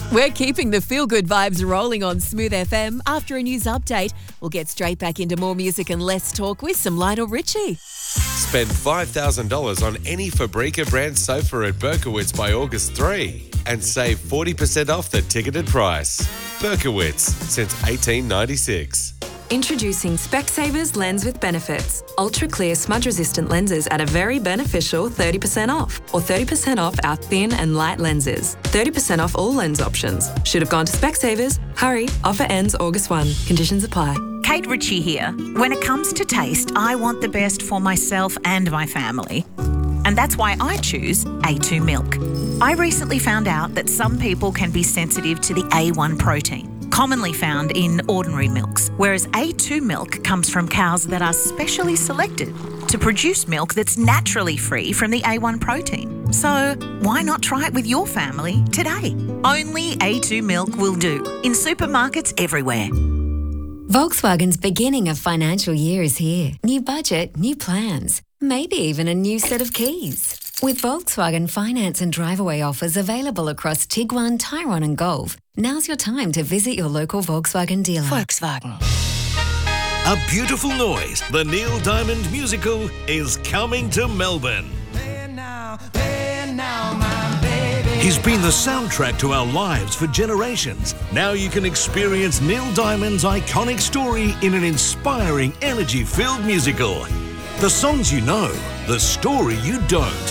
We're keeping the feel-good vibes rolling on Smooth FM. After a news update, we'll get straight back into more music and less talk with some Lionel Richie. Spend $5,000 on any Fabrica brand sofa at Berkowitz by August 3 and save 40% off the ticketed price. Berkowitz, since 1896. Introducing Specsavers Lens with Benefits. Ultra clear smudge-resistant lenses at a very beneficial 30% off. Or 30% off our thin and light lenses. 30% off all lens options. Should have gone to Specsavers. Hurry, offer ends August 1. Conditions apply. Kate Ritchie here. When it comes to taste, I want the best for myself and my family. And that's why I choose A2 milk. I recently found out that some people can be sensitive to the A1 protein, commonly found in ordinary milks, whereas A2 milk comes from cows that are specially selected to produce milk that's naturally free from the A1 protein. So why not try it with your family today? Only A2 milk will do, in supermarkets everywhere. Volkswagen's beginning of financial year is here. New budget, new plans, maybe even a new set of keys. With Volkswagen finance and drive-away offers available across Tiguan, Tyrone and Golf, now's your time to visit your local Volkswagen dealer. Volkswagen. A Beautiful Noise, the Neil Diamond musical, is coming to Melbourne. He's been the soundtrack to our lives for generations. Now you can experience Neil Diamond's iconic story in an inspiring, energy-filled musical. The songs you know, the story you don't.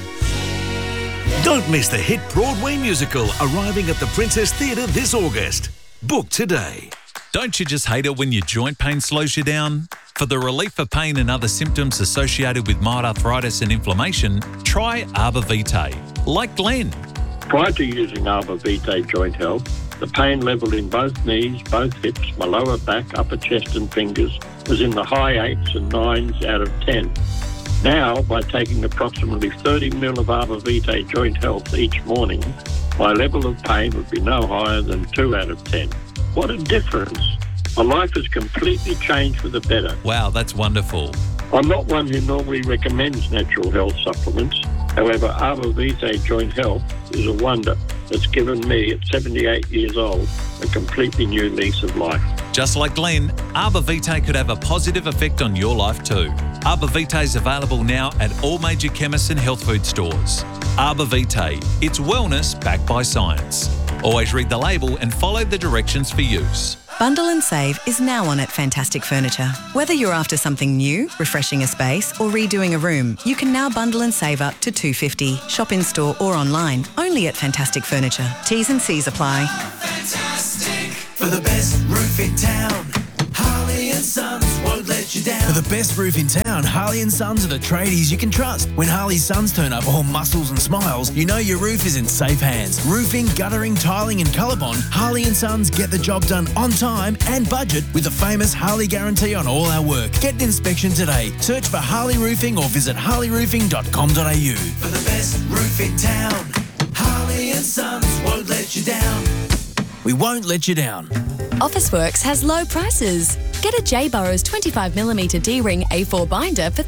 Don't miss the hit Broadway musical arriving at the Princess Theatre this August. Book today. Don't you just hate it when your joint pain slows you down? For the relief of pain and other symptoms associated with mild arthritis and inflammation, try Arbor Vitae. Like Glenn. Prior to using Arbor Vitae Joint Health, the pain level in both knees, both hips, my lower back, upper chest and fingers was in the high 8s and 9s out of 10. Now, by taking approximately 30 ml of Arbor Vitae Joint Health each morning, my level of pain would be no higher than 2 out of 10. What a difference. My life has completely changed for the better. Wow, that's wonderful. I'm not one who normally recommends natural health supplements. However, Arbor Vitae Joint Health is a wonder that's given me, at 78 years old, a completely new lease of life. Just like Glenn, Arbor Vitae could have a positive effect on your life too. Arbor Vitae is available now at all major chemists and health food stores. Arbor Vitae, it's wellness backed by science. Always read the label and follow the directions for use. Bundle and Save is now on at Fantastic Furniture. Whether you're after something new, refreshing a space or redoing a room, you can now bundle and save up to $250. Shop in store or online, only at Fantastic Furniture. T's and C's apply. Fantastic. For the best roof in town, Harley and Sons won't let you down. For the best roof in town, Harley and Sons are the tradies you can trust. When Harley's Sons turn up all muscles and smiles, you know your roof is in safe hands. Roofing, guttering, tiling and Colorbond, Harley and Sons get the job done on time and budget with the famous Harley guarantee on all our work. Get an inspection today. Search for Harley Roofing or visit harleyroofing.com.au. For the best roof in town, Harley and Sons won't let you down. We won't let you down. Officeworks has low prices. Get a J. Burrows 25mm D-ring A4 binder for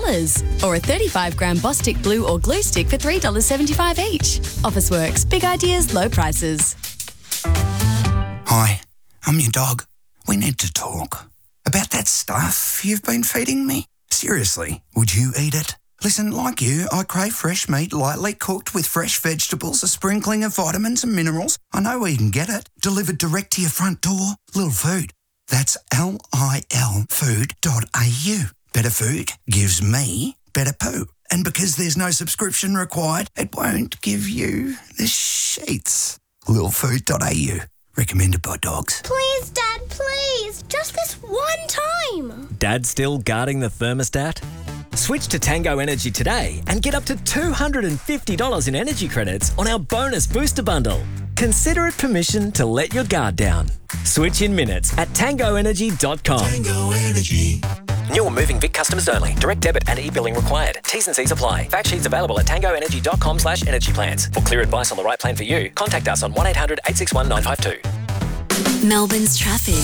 $3 or a 35-gram Bostik glue or glue stick for $3.75 each. Officeworks, big ideas, low prices. Hi, I'm your dog. We need to talk. About that stuff you've been feeding me. Seriously, would you eat it? Listen, like you, I crave fresh meat lightly cooked with fresh vegetables, a sprinkling of vitamins and minerals. I know where you can get it. Delivered direct to your front door. Lil Food. That's LIL food.au. Better food gives me better poo. And because there's no subscription required, it won't give you the sheets. Lilfood.au. Recommended by dogs. Please, Dad, please. Just this one time. Dad still guarding the thermostat? Switch to Tango Energy today and get up to $250 in energy credits on our bonus booster bundle. Consider it permission to let your guard down. Switch in minutes at tangoenergy.com. Tango Energy. New or moving Vic customers only. Direct debit and e-billing required. T's and C's apply. Fact sheets available at tangoenergy.com/energy plans. For clear advice on the right plan for you, contact us on 1800 861 952. Melbourne's traffic.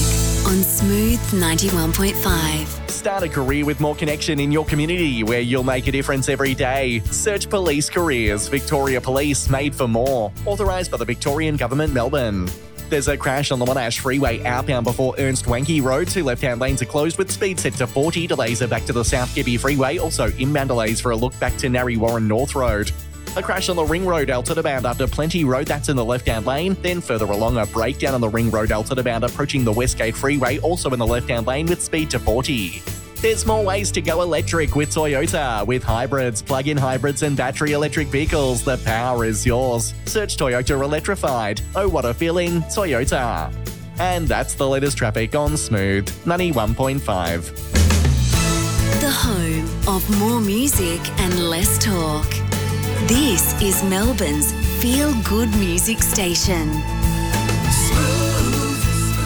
on Smooth 91.5. Start a career with more connection in your community where you'll make a difference every day. Search Police Careers. Victoria Police, made for more. Authorised by the Victorian Government, Melbourne. There's a crash on the Monash Freeway outbound before Ernst Wanke Road. 2 left-hand lanes are closed with speed set to 40. Delays are back to the South Gibby Freeway. Also inbound delays for a look back to Narry Warren North Road. A crash on the Ring Road Altada bound after Plenty Road, that's in the left-hand lane. Then further along, a breakdown on the Ring Road Altada bound approaching the Westgate Freeway, also in the left-hand lane with speed to 40. There's more ways to go electric with Toyota. With hybrids, plug-in hybrids and battery electric vehicles, the power is yours. Search Toyota Electrified. Oh, what a feeling, Toyota. And that's the latest traffic on Smooth 91.5. The home of more music and less talk. This is Melbourne's feel-good music station. Smooth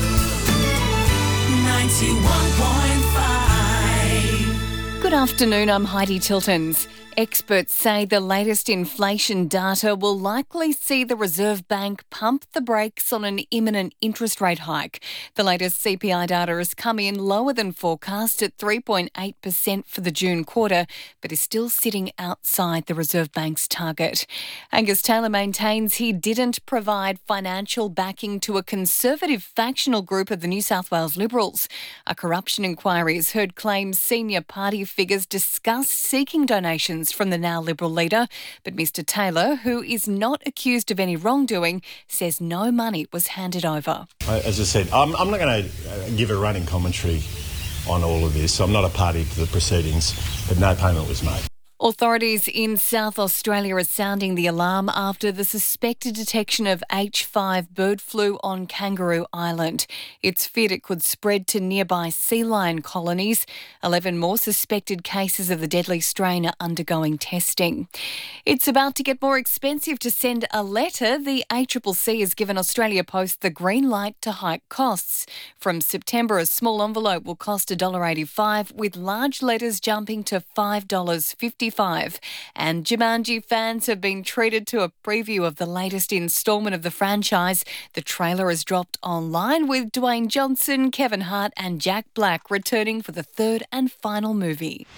91.5. Good afternoon, I'm Heidi Tiltons. Experts say the latest inflation data will likely see the Reserve Bank pump the brakes on an imminent interest rate hike. The latest CPI data has come in lower than forecast at 3.8% for the June quarter, but is still sitting outside the Reserve Bank's target. Angus Taylor maintains he didn't provide financial backing to a conservative factional group of the New South Wales Liberals. A corruption inquiry has heard claims senior party figures discuss seeking donations from the now Liberal leader, but Mr Taylor, who is not accused of any wrongdoing, says no money was handed over. As I said, I'm not going to give a running commentary on all of this. I'm not a party to the proceedings, but no payment was made. Authorities in South Australia are sounding the alarm after the suspected detection of H5 bird flu on Kangaroo Island. It's feared it could spread to nearby sea lion colonies. 11 more suspected cases of the deadly strain are undergoing testing. It's about to get more expensive to send a letter. The ACCC has given Australia Post the green light to hike costs. From September, a small envelope will cost $1.85, with large letters jumping to $5.50. And Jumanji fans have been treated to a preview of the latest instalment of the franchise. The trailer has dropped online, with Dwayne Johnson, Kevin Hart and Jack Black returning for the third and final movie.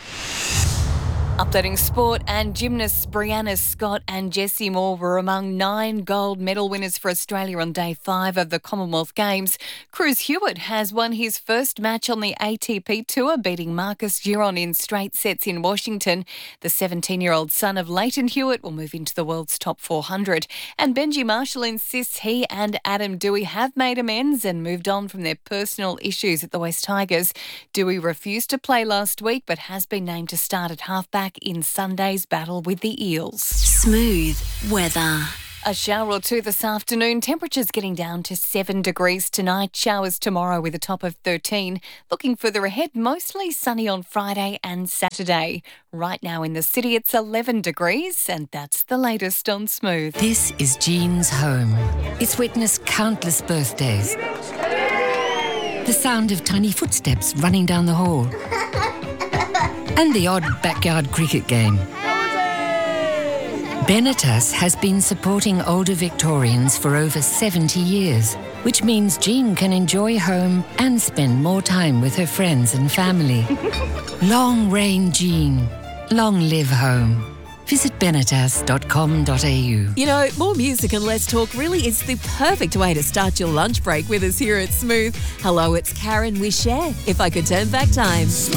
Updating sport, and gymnasts Brianna Scott and Jessie Moore were among 9 gold medal winners for Australia on day 5 of the Commonwealth Games. Cruz Hewitt has won his first match on the ATP Tour, beating Marcus Giron in straight sets in Washington. The 17-year-old son of Leighton Hewitt will move into the world's top 400. And Benji Marshall insists he and Adam Dewey have made amends and moved on from their personal issues at the West Tigers. Dewey refused to play last week, but has been named to start at halfback in Sunday's battle with the Eels. Smooth weather. A shower or two this afternoon. Temperatures getting down to 7 degrees tonight. Showers tomorrow with a top of 13. Looking further ahead, mostly sunny on Friday and Saturday. Right now in the city, it's 11 degrees, and that's the latest on Smooth. This is Jean's home. It's witnessed countless birthdays. The sound of tiny footsteps running down the hall. And the odd backyard cricket game. Benetas has been supporting older Victorians for over 70 years, which means Jean can enjoy home and spend more time with her friends and family. Long reign Jean. Long live home. Visit benetas.com.au. You know, more music and less talk really is the perfect way to start your lunch break with us here at Smooth. Hello, it's Karen Wisher. If I could turn back time.